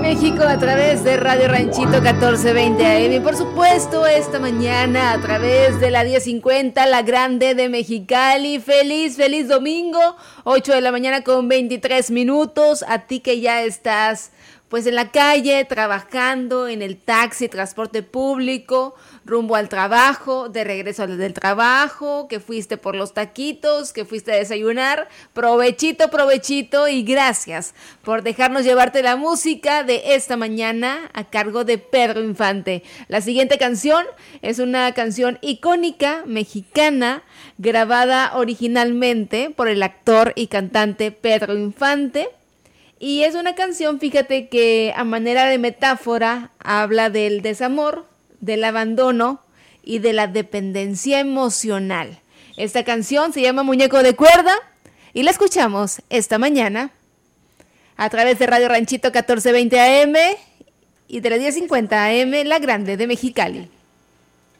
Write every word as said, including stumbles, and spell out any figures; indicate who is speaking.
Speaker 1: México a través de Radio Ranchito catorce veinte A M y por supuesto esta mañana a través de la diez cincuenta, la grande de Mexicali. Feliz, feliz domingo, ocho de la mañana con veintitrés minutos. A ti que ya estás pues en la calle, trabajando en el taxi, transporte público, rumbo al trabajo, de regreso del trabajo, que fuiste por los taquitos, que fuiste a desayunar, provechito, provechito y gracias por dejarnos llevarte la música de esta mañana a cargo de Pedro Infante. La siguiente canción es una canción icónica mexicana, grabada originalmente por el actor y cantante Pedro Infante. Y es una canción, fíjate, que a manera de metáfora habla del desamor, del abandono y de la dependencia emocional. Esta canción se llama Muñeco de Cuerda y la escuchamos esta mañana a través de Radio Ranchito catorce veinte A M y de la diez cincuenta A M, la grande de Mexicali.